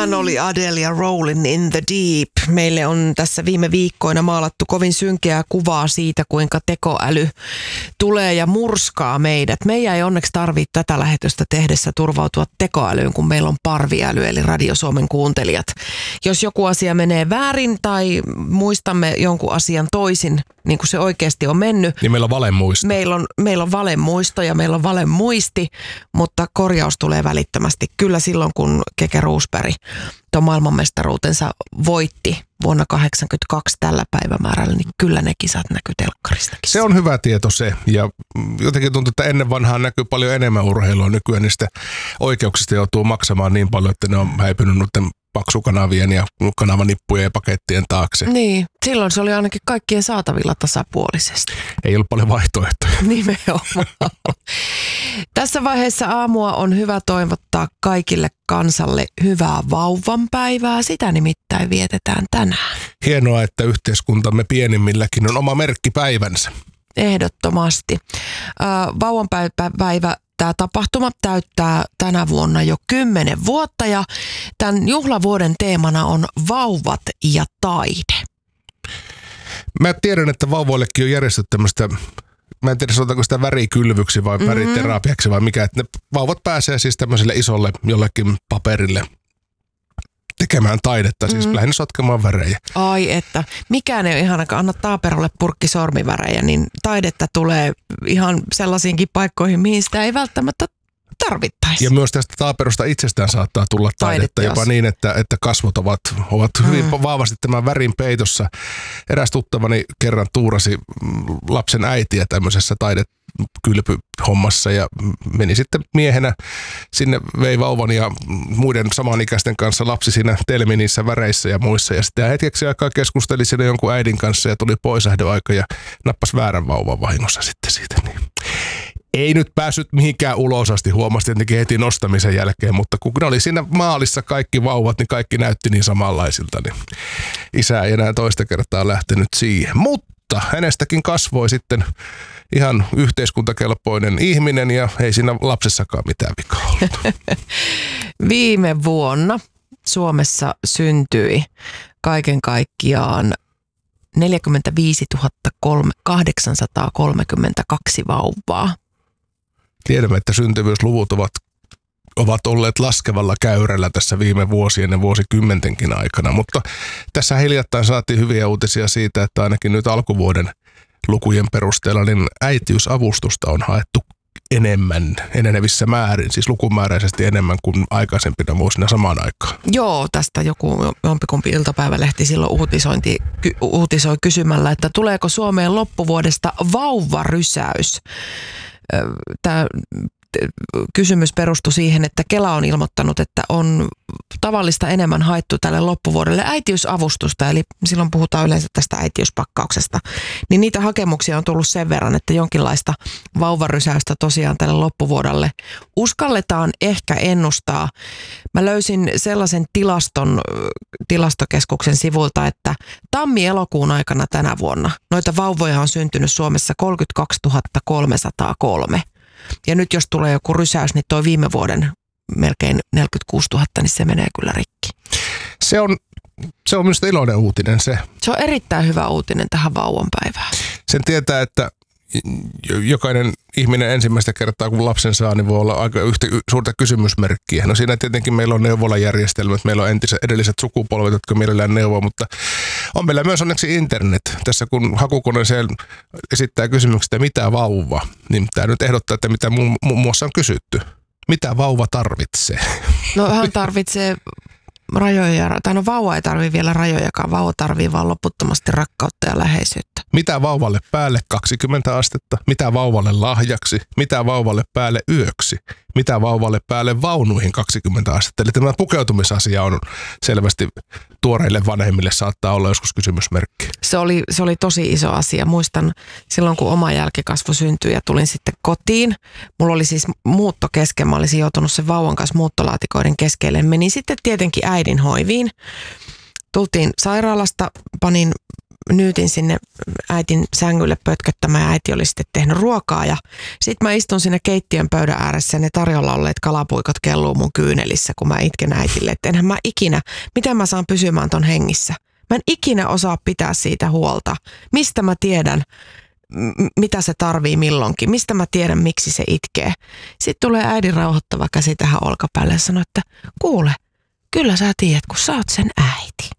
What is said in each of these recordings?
Sehän oli Adele ja Rolling in the Deep. Meille on tässä viime viikkoina maalattu kovin synkeää kuvaa siitä, kuinka tekoäly tulee ja murskaa meidät. Meidän ei onneksi tarvitse tätä lähetystä tehdessä turvautua tekoälyyn, kun meillä on parviäly, eli Radio Suomen kuuntelijat. Jos joku asia menee väärin tai muistamme jonkun asian toisin, niin kuin se oikeasti on mennyt. Niin meillä on valemuisto. Meillä on valemuisto ja meillä on valemuisti, mutta korjaus tulee välittömästi. Kyllä silloin, kun Keke Roosberg tuon maailmanmestaruutensa voitti vuonna 1982 tällä päivämäärällä, niin kyllä ne kisat näkyy telkkaristakin. Se on hyvä tieto se, ja jotenkin tuntuu, että ennen vanhaa näkyy paljon enemmän urheilua. Nykyään niistä oikeuksista joutuu maksamaan niin paljon, että ne on häipynyt noiden paksukanavien ja kanavanippujen ja pakettien taakse. Niin, silloin se oli ainakin kaikkien saatavilla tasapuolisesti. Ei ollut paljon vaihtoehtoja. Nimenomaan. Tässä vaiheessa aamua on hyvä toivottaa kaikille kansalle hyvää vauvanpäivää. Sitä nimittäin vietetään tänään. Hienoa, että yhteiskuntamme pienimmilläkin on oma merkkipäivänsä. Ehdottomasti. Vauvanpäivä. Tämä tapahtuma täyttää tänä vuonna jo 10 vuotta ja tämän juhlavuoden teemana on vauvat ja taide. Mä tiedän, että vauvoillekin on järjestetty tämmöistä, mä en tiedä sanotaanko sitä värikylvyksi vai väriterapiaksi vai mikä, että ne vauvat pääsee siis tämmöiselle isolle jollekin paperille tekemään taidetta, siis lähinnä sotkemaan värejä. Ai että, mikään ei ole ihanakaan, anna taaperolle purkki sormivärejä, niin taidetta tulee ihan sellaisiinkin paikkoihin, mihin sitä ei välttämättä tarvittaisi. Ja myös tästä taaperosta itsestään saattaa tulla taidetta jopa niin, että kasvot ovat hyvin vahvasti tämän värin peitossa. Eräs tuttavani kerran tuurasi lapsen äitiä tämmöisessä taidekylpyhommassa ja meni sitten miehenä sinne, vei vauvan ja muiden samanikäisten kanssa lapsi siinä telmi niissä väreissä ja muissa. Ja sitten hetkeksi aikaa keskusteli siinä jonkun äidin kanssa ja tuli poislähdöaika ja nappasi väärän vauvan vahingossa sitten siitä. Niin. Ei nyt päässyt mihinkään ulos asti, huomasi tietenkin heti nostamisen jälkeen, mutta kun ne oli siinä maalissa kaikki vauvat, niin kaikki näytti niin samanlaisilta, niin isä ei enää toista kertaa lähtenyt siihen. Mutta hänestäkin kasvoi sitten ihan yhteiskuntakelpoinen ihminen ja ei siinä lapsessakaan mitään vikaa ollut. Viime vuonna Suomessa syntyi kaiken kaikkiaan 45 832 vauvaa. Tiedämme, että syntyvyysluvut ovat olleet laskevalla käyrällä tässä viime vuosien ja vuosikymmentenkin aikana, mutta tässä hiljattain saatiin hyviä uutisia siitä, että ainakin nyt alkuvuoden lukujen perusteella niin äitiysavustusta on haettu enenevissä määrin, siis lukumääräisesti enemmän kuin aikaisempina vuosina samaan aikaan. Joo, tästä jompikumpi iltapäivälehti silloin uutisoi kysymällä, että tuleeko Suomeen loppuvuodesta vauvarysäys. Tämä kysymys perustui siihen, että Kela on ilmoittanut, että on tavallista enemmän haettu tälle loppuvuodelle äitiysavustusta, eli silloin puhutaan yleensä tästä äitiyspakkauksesta, niin niitä hakemuksia on tullut sen verran, että jonkinlaista vauvarysäystä tosiaan tälle loppuvuodelle uskalletaan ehkä ennustaa. Mä löysin sellaisen tilastokeskuksen sivulta, että tammi-elokuun aikana tänä vuonna noita vauvoja on syntynyt Suomessa 32 303. Ja nyt jos tulee joku rysäys, niin toi viime vuoden melkein 46 000, niin se menee kyllä rikki. Se on minusta iloinen uutinen se. Se on erittäin hyvä uutinen tähän vauvanpäivään. Sen tietää, että jokainen ihminen ensimmäistä kertaa, kun lapsen saa, niin voi olla aika yhtä suurta kysymysmerkkiä. No siinä tietenkin meillä on neuvolajärjestelmät, meillä on edelliset sukupolvet, jotka mielellään neuvoo, mutta on meillä myös onneksi internet. Tässä kun hakukone esittää kysymykset, että mitä vauva, niin tämä nyt ehdottaa, että mitä muun muassa on kysytty. Mitä vauva tarvitsee? No hän tarvitsee rajoja, tai no vauva ei tarvitse vielä rajojakaan, vauva tarvitsee vaan loputtomasti rakkautta ja läheisyyttä. Mitä vauvalle päälle 20 astetta? Mitä vauvalle lahjaksi? Mitä vauvalle päälle yöksi? Mitä vauvalle päälle vaunuihin 20 astetta? Eli tämä pukeutumisasia on selvästi tuoreille vanhemmille saattaa olla joskus kysymysmerkki. Se oli tosi iso asia. Muistan silloin, kun oma jälkikasvu syntyi ja tulin sitten kotiin. Mulla oli siis muutto kesken. Mä olisin joutunut sen vauvan kanssa muuttolaatikoiden keskelle. Menin sitten tietenkin äidin hoiviin. Tultiin sairaalasta, panin nyytin sinne äitin sängylle pötköttämään ja äiti oli sitten tehnyt ruokaa. Ja sitten mä istun siinä keittiön pöydän ääressä ja ne tarjolla olleet kalapuikot kelluu mun kyynelissä, kun mä itken äitille. Että enhän mä ikinä, miten mä saan pysymään ton hengissä? Mä en ikinä osaa pitää siitä huolta. Mistä mä tiedän, mitä se tarvii milloinkin? Mistä mä tiedän, miksi se itkee? Sitten tulee äidin rauhoittava käsi tähän olkapäälle ja sanoo, että kuule, kyllä sä tiedät, kun sä oot sen äiti.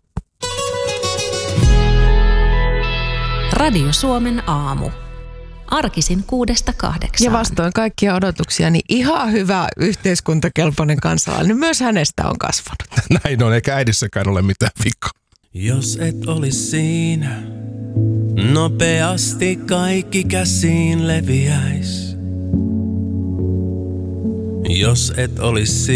Radio Suomen aamu. Arkisin 6-8. Ja vastoin kaikkia odotuksia, niin ihan hyvä yhteiskuntakelpoinen kansalainen. Myös hänestä on kasvanut. Näin on, eikä äidissäkään ole mitään vikaa. Jos et olis siinä, nopeasti kaikki käsiin leviäis. Jos et olis siinä.